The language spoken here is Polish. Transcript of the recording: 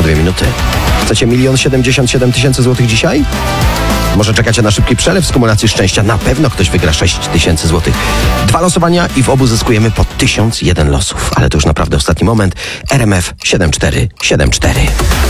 22 minuty. Chcecie 1 077 000 złotych dzisiaj? Może czekacie na szybki przelew z kumulacji szczęścia? Na pewno ktoś wygra 6 000 złotych. 2 losowania i w obu zyskujemy po 1001 losów. Ale to już naprawdę ostatni moment. RMF 7474.